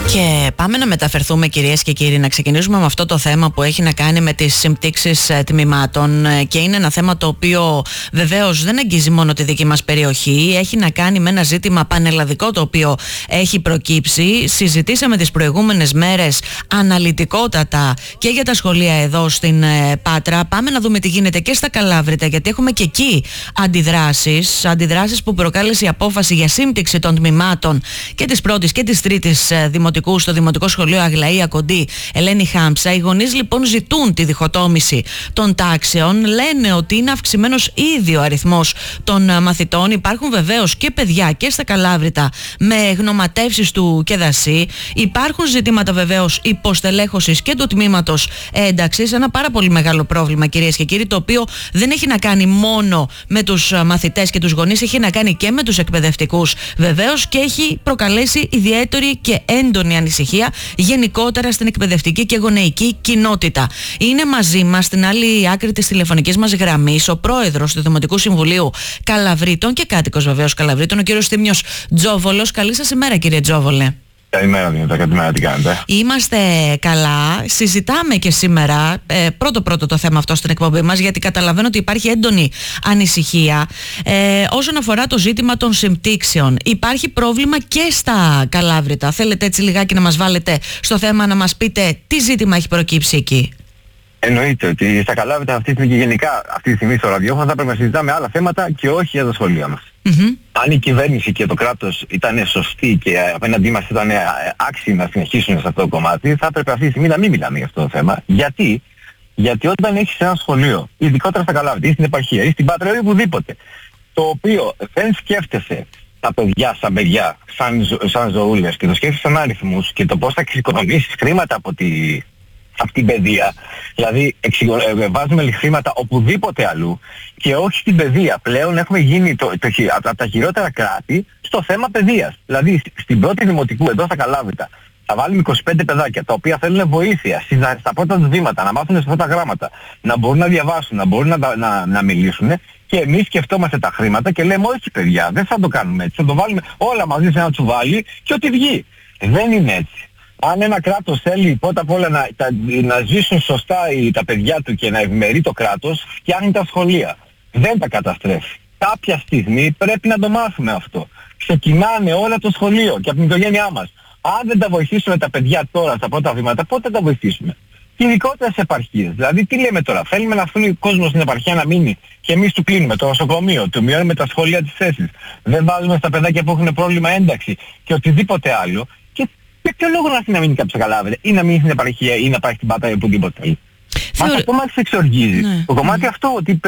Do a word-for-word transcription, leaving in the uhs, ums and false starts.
Και πάμε να μεταφερθούμε, κυρίες και κύριοι, να ξεκινήσουμε με αυτό το θέμα που έχει να κάνει με τις συμπτύξεις τμήματων, και είναι ένα θέμα το οποίο βεβαίως δεν αγγίζει μόνο τη δική μας περιοχή, έχει να κάνει με ένα ζήτημα πανελλαδικό το οποίο έχει προκύψει. Συζητήσαμε τις προηγούμενες μέρες αναλυτικότατα και για τα σχολεία εδώ στην Πάτρα. Πάμε να δούμε τι γίνεται και στα Καλάβρητα, γιατί έχουμε και εκεί αντιδράσεις, αντιδράσεις που προκάλεσε η απόφαση για σύμπτυξη των τμήματων και της πρώτης και της τρίτης δημοτικού στο Δημοτικό Σχολείο Αγλαία Κοντή Ελένη Χάμψα. Οι γονείς λοιπόν ζητούν τη διχοτόμηση των τάξεων, λένε ότι είναι αυξημένος ήδη ο αριθμός των μαθητών. Υπάρχουν βεβαίως και παιδιά και στα Καλάβρητα με γνωματεύσεις του ΚΕΔΑΣΥ. Υπάρχουν ζητήματα βεβαίως υποστελέχωσης και του τμήματος ένταξης. Ένα πάρα πολύ μεγάλο πρόβλημα, κυρίες και κύριοι, το οποίο δεν έχει να κάνει μόνο με τους μαθητές και τους γονείς, έχει να κάνει και με τους εκπαιδευτικούς βεβαίως, και έχει προκαλέσει ιδιαίτερη και έντονη ανησυχία γενικότερα στην εκπαιδευτική και γονεϊκή κοινότητα. Είναι μαζί μας στην άλλη άκρη της τηλεφωνικής μας γραμμής ο πρόεδρος του Δημοτικού Συμβουλίου Καλαβρίτων και κάτοικος βεβαίως Καλαβρίτων, ο κύριος Θήμιος Τζόβολος. Καλή σας ημέρα, κύριε Τζόβολε. Καλημέρα, Δήμητρα. Καλημέρα, τι κάνετε? Είμαστε καλά. Συζητάμε και σήμερα ε, πρώτο πρώτο το θέμα αυτό στην εκπομπή μας, γιατί καταλαβαίνω ότι υπάρχει έντονη ανησυχία ε, όσον αφορά το ζήτημα των συμπτύξεων. Υπάρχει πρόβλημα και στα Καλάβρητα. Θέλετε έτσι λιγάκι να μας βάλετε στο θέμα, να μας πείτε τι ζήτημα έχει προκύψει εκεί? Εννοείται ότι στα Καλάβρητα αυτή τη στιγμή και γενικά αυτή τη στιγμή στο ραδιόφωνο θα πρέπει να συζητάμε άλλα θέματα και όχι για τα σχολεία μας. Mm-hmm. Αν η κυβέρνηση και το κράτος ήταν σωστοί και απέναντί μας ήταν άξιοι να συνεχίσουν σε αυτό το κομμάτι, θα έπρεπε αυτή τη στιγμή να μην μιλάμε για αυτό το θέμα. Γιατί? Γιατί όταν έχεις ένα σχολείο, ειδικότερα στα Καλάβρητα ή στην επαρχία ή στην Πάτρα ή οπουδήποτε, το οποίο δεν σκέφτεσαι τα παιδιά σαν παιδιά, σαν, ζω, σαν ζωούλες, και το σκέφτεσαι σαν αριθμούς και το πώς θα εξοικονομήσεις χρήματα από τη... από την παιδεία, δηλαδή εξηγο, ε, βάζουμε χρήματα οπουδήποτε αλλού και όχι στην παιδεία. Πλέον έχουμε γίνει το, το, το, από τα χειρότερα κράτη στο θέμα παιδείας. Δηλαδή στην πρώτη δημοτικού εδώ στα Καλάβρητα θα βάλουμε είκοσι πέντε παιδάκια τα οποία θέλουν βοήθεια στα, στα πρώτα του βήματα, να μάθουν αυτά τα γράμματα, να μπορούν να διαβάσουν, να μπορούν να, να, να μιλήσουν, και εμείς σκεφτόμαστε τα χρήματα και λέμε όχι παιδιά, δεν θα το κάνουμε έτσι, θα το βάλουμε όλα μαζί σε ένα τσουβάλι και ό,τι βγει. Δεν είναι έτσι. Αν ένα κράτος θέλει πρώτα απ' όλα να, τα, να ζήσουν σωστά οι, τα παιδιά του και να ευημερεί το κράτος, φτιάχνει τα σχολεία. Δεν τα καταστρέφει. Κάποια στιγμή πρέπει να το μάθουμε αυτό. Ξεκινάνε όλα το σχολείο και από την οικογένειά μας. Αν δεν τα βοηθήσουμε τα παιδιά τώρα στα πρώτα βήματα, πότε θα τα βοηθήσουμε? Και ειδικότερα σε επαρχίες. Δηλαδή τι λέμε τώρα? Θέλουμε να αφήνει ο κόσμος στην επαρχία να μείνει και εμείς του κλείνουμε το νοσοκομείο, του μειώνουμε τα σχολεία της θέσης. Δεν βάζουμε στα παιδάκια που έχουν πρόβλημα ένταξη και οτιδήποτε άλλο. Για ποιο λόγο να έρθει να μείνει κάποιος στα Καλάβρητα ή να μείνει στην επαρχία ή να πάει στην Πάτρα ή οπουδήποτε. Μας αυτό μας εξοργίζει. Ναι. Το κομμάτι αυτό ότι